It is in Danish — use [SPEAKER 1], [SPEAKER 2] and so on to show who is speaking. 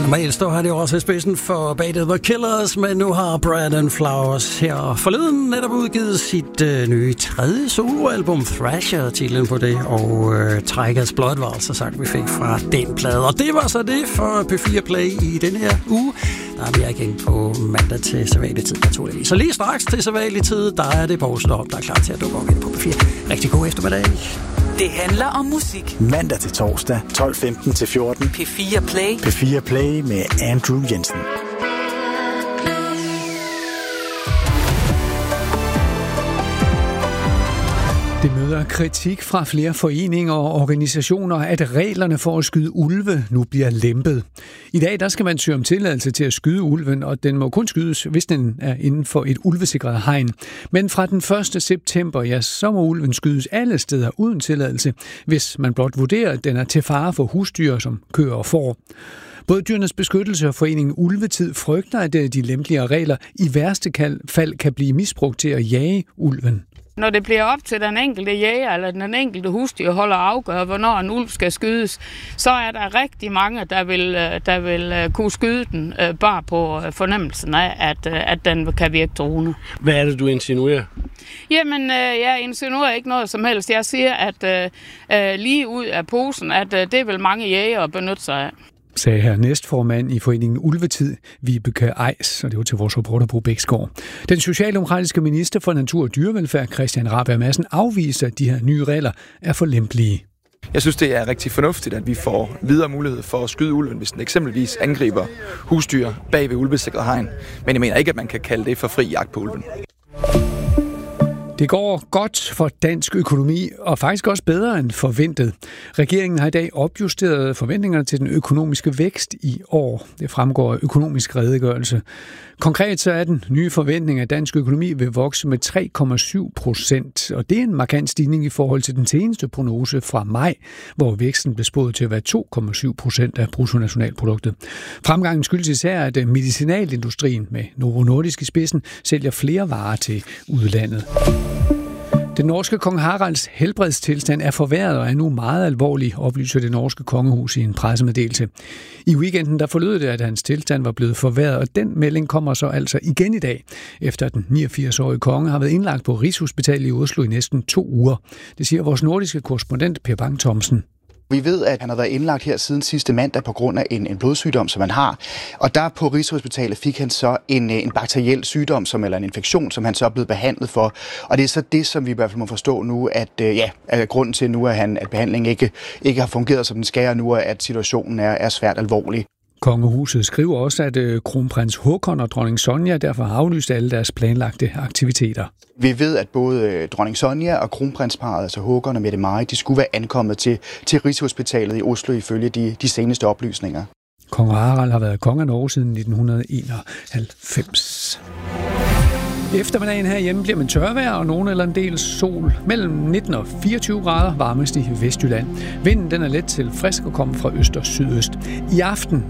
[SPEAKER 1] Normalt står han jo også i spidsen for bandet The Killers, men nu har Brandon Flowers her forleden netop udgivet sit nye 3. soloalbum, Thrasher, titlen på det, og Tigers Blood var altså sagt, vi fik fra den plade. Og det var så det for P4 Play i denne her uge. Der er vi igen på mandag til sædvanlig tid, naturligvis. Så lige straks til sædvanlig tid, der er det Poul Snop, der er klar til at dukke op ind på P4. Rigtig god eftermiddag.
[SPEAKER 2] Det handler om musik.
[SPEAKER 3] Mandag til torsdag, 12:15 til 14.
[SPEAKER 2] P4 Play.
[SPEAKER 3] P4 Play med Andrew Jensen.
[SPEAKER 4] Det møder kritik fra flere foreninger og organisationer, at reglerne for at skyde ulve nu bliver lempet. I dag der skal man søge om tilladelse til at skyde ulven, og den må kun skydes, hvis den er inden for et ulvesikret hegn. Men fra den 1. september, ja, så må ulven skydes alle steder uden tilladelse, hvis man blot vurderer, at den er til fare for husdyr som køer og får. Både Dyrenes Beskyttelse og foreningen Ulvetid frygter, at de lempeligere regler i værste fald kan blive misbrugt til at jage ulven.
[SPEAKER 5] Når det bliver op til den enkelte jæger eller den enkelte husdyrholder at afgøre, hvornår en ulv skal skydes, så er der rigtig mange, der vil kunne skyde den bare på fornemmelsen af, at den kan virke truende.
[SPEAKER 6] Hvad er det, du insinuerer?
[SPEAKER 5] Jamen, jeg insinuerer ikke noget som helst. Jeg siger, at lige ud af posen, at det vil mange jægere benytte sig af.
[SPEAKER 4] Sagde her næstformand i foreningen Ulvetid, Vibeke Eis, og det var til vores reporter Bo Bæksgaard. Den socialdemokratiske minister for Natur og Dyrevelfærd, Christian Rabjerg Madsen, afviser, at de her nye regler er for lempelige.
[SPEAKER 7] Jeg synes, det er rigtig fornuftigt, at vi får videre mulighed for at skyde ulven, hvis den eksempelvis angriber husdyr bag ved ulvesikret hegn. Men jeg mener ikke, at man kan kalde det for fri jagt på ulven.
[SPEAKER 4] Det går godt for dansk økonomi, og faktisk også bedre end forventet. Regeringen har i dag opjusteret forventningerne til den økonomiske vækst i år. Det fremgår af økonomisk redegørelse. Konkret så er den nye forventning, at dansk økonomi vil vokse med 3,7%, og det er en markant stigning i forhold til den seneste prognose fra maj, hvor væksten blev spået til at være 2,7% af bruttonationalproduktet. Fremgangen skyldes især, at medicinalindustrien med Novo Nordisk i spidsen sælger flere varer til udlandet. Den norske kong Haralds helbredstilstand er forværret og er nu meget alvorlig, oplyser det norske kongehus i en pressemeddelelse. I weekenden der forlød det, at hans tilstand var blevet forværret, og den melding kommer så altså igen i dag, efter at den 89-årige konge har været indlagt på Rigshospitalet i Oslo i næsten 2 uger. Det siger vores nordiske korrespondent Per Bang Thomsen.
[SPEAKER 8] Vi ved, at han har været indlagt her siden sidste mandag på grund af en blodsygdom, som han har. Og der på Rigshospitalet fik han så en bakteriel sygdom, eller en infektion, som han så er blevet behandlet for. Og det er så det, som vi i hvert fald må forstå nu, at grunden til nu, at behandlingen ikke har fungeret, som den skal, og nu at situationen er svært alvorlig.
[SPEAKER 4] Kongehuset skriver også, at kronprins Håkon og dronning Sonja derfor har aflyst alle deres planlagte aktiviteter.
[SPEAKER 8] Vi ved, at både dronning Sonja og kronprinsparret, altså Håkon og Mette-Marit, de skulle være ankommet til Rigshospitalet i Oslo ifølge de seneste oplysninger.
[SPEAKER 4] Kong Harald har været konge af Norge siden 1991. Eftermiddagen herhjemme bliver man tørvejr og nogen eller en del sol. Mellem 19 og 24 grader varmest i Vestjylland. Vinden den er let til frisk og kommer fra øst og sydøst. I aften